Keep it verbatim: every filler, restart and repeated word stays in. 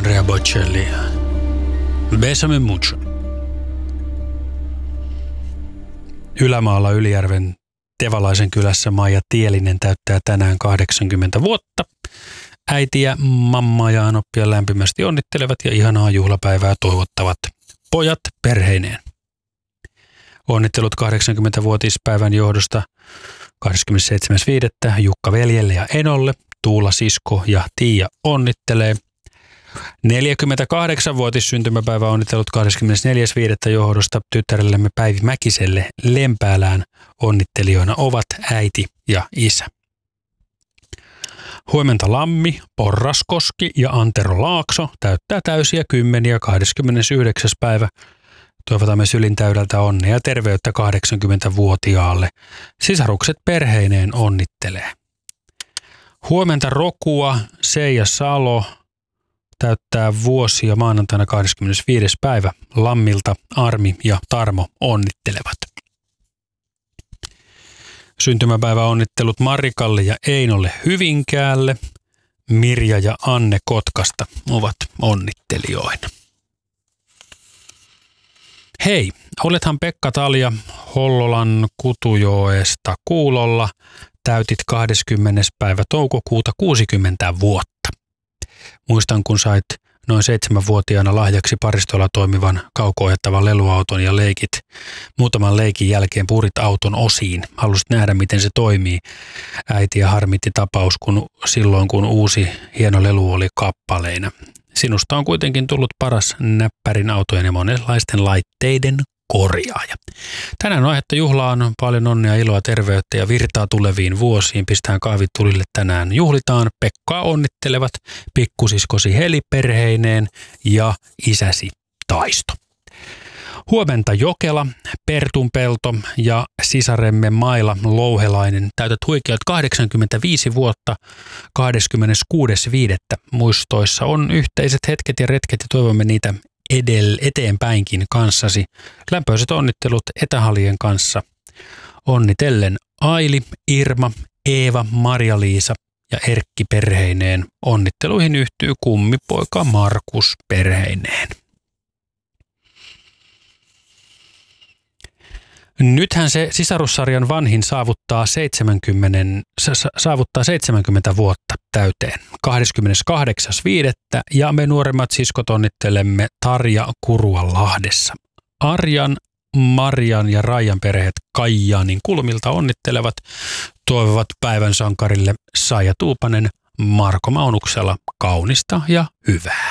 Andrea Bocelli. Besame mucho. Ylämaalla Ylijärven Tevalaisen kylässä Maija Tielinen täyttää tänään kahdeksankymmentä vuotta. Äiti ja mamma ja anoppia lämpimästi onnittelevat ja ihanaa juhlapäivää toivottavat pojat perheineen. Onnittelut kahdeksankymmentävuotispäivän johdosta kahdeskymmenesseitsemäs viidettä Jukka veljelle ja Enolle. Tuula sisko ja Tiia onnittelee. neljäkymmentäkahdeksanvuotis syntymäpäivä onnittelut kahdeskymmenesneljäs viidettä johdosta tyttärellemme Päivi Mäkiselle Lempäälään. Onnittelijoina ovat äiti ja isä. Huomenta Lammi, Porraskoski ja Antero Laakso täyttää täysiä kymmeniä kahdeskymmenesyhdeksäs päivä. Toivotamme sylintäydältä onnea ja terveyttä kahdeksankymmentävuotiaalle. Sisarukset perheineen onnittelee. Huomenta Rokua, Seija Salo täyttää vuosia maanantaina kahdeskymmenesviides päivä. Lammilta Armi ja Tarmo onnittelevat. Syntymäpäivä onnittelut Marikalle ja Einolle Hyvinkäälle. Mirja ja Anne Kotkasta ovat onnittelijoina. Hei, olethan Pekka Talja Hollolan Kutujoesta kuulolla. Täytit kahdeskymmenes päivä toukokuuta kuusikymmentä vuotta. Muistan, kun sait noin seitsemänvuotiaana lahjaksi paristolla toimivan kauko-ohjattavan leluauton ja leikit. Muutaman leikin jälkeen purit auton osiin. Halusit nähdä, miten se toimii. Äitiä harmitti tapaus, kun silloin kun uusi hieno lelu oli kappaleina. Sinusta on kuitenkin tullut paras näppärin autojen ja monenlaisten laitteiden korjaaja. Tänään on aihetta juhlaan, paljon onnea, iloa, terveyttä ja virtaa tuleviin vuosiin. Pistään kahvit tulille tänään. Juhlitaan Pekkaa onnittelevat pikkusiskosi Heli perheineen ja isäsi Taisto. Huomenta Jokela, Pertunpelto ja sisaremme Maila Louhelainen. Täytät huikeat kahdeksankymmentäviisi vuotta kahdeskymmeneskuudes viidettä Muistoissa on yhteiset hetket ja retket ja toivomme niitä edel, eteenpäinkin kanssasi. Lämpöiset onnittelut etähalien kanssa. Onnitellen Aili, Irma, Eeva, Marja-Liisa ja Erkki perheineen. Onnitteluihin yhtyy kummipoika Markus perheineen. Nythän se sisarussarjan vanhin saavuttaa seitsemänkymmentä, saavuttaa seitsemänkymmentä vuotta täyteen. kahdeskymmeneskahdeksas viidettä ja me nuoremmat siskot onnittelemme Tarja Kuruanlahdessa. Arjan, Marian ja Raijan perheet Kajaanin kulmilta onnittelevat. Toivovat päivän sankarille Saija Tuupanen Marko Maunuksella kaunista ja hyvää.